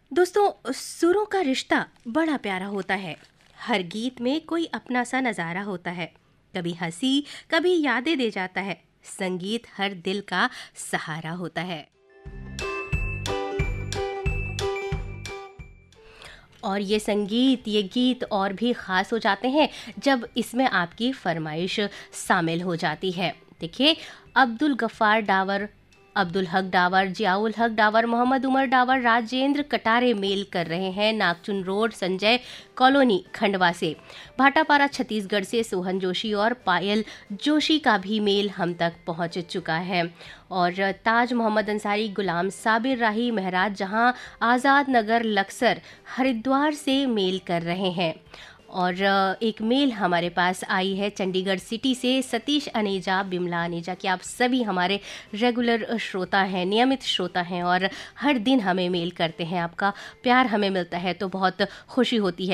दोस्तों, सुरों का रिश्ता बड़ा प्यारा होता है। हर गीत में कोई अपना सा नज़ारा होता है। कभी हंसी, कभी यादें दे जाता है। संगीत हर दिल का सहारा होता है। और ये संगीत, ये गीत और भी ख़ास हो जाते हैं जब इसमें आपकी फरमाइश शामिल हो जाती है। देखिए, अब्दुल गफ़्फ़ार डावर, अब्दुल हक डावर, जियाउल हक डावर, मोहम्मद उमर डावर, राजेंद्र कटारे मेल कर रहे हैं नागचुन रोड, संजय कॉलोनी, खंडवा से। भाटापारा छत्तीसगढ़ से सोहन जोशी और पायल जोशी का भी मेल हम तक पहुंच चुका है। और ताज मोहम्मद अंसारी, गुलाम साबिर राही, महराज जहां, आज़ाद नगर, लक्सर, हरिद्वार से मेल कर रहे हैं। और एक मेल हमारे पास आई है चंडीगढ़ सिटी से, सतीश अनेजा, बिमला अनेजा, कि आप सभी हमारे रेगुलर श्रोता हैं, नियमित श्रोता हैं और हर दिन हमें मेल करते हैं। आपका प्यार हमें मिलता है तो बहुत खुशी होती है।